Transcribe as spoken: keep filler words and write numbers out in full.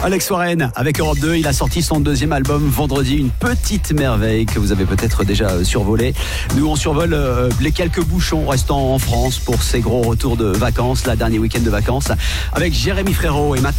Alex Warren avec Europe deux, il a sorti son deuxième album vendredi, une petite merveille que vous avez peut-être déjà survolé. Nous on survole euh, les quelques bouchons restant en France pour ces gros retours de vacances, la dernier week-end de vacances avec Jérémy Frérot et maintenant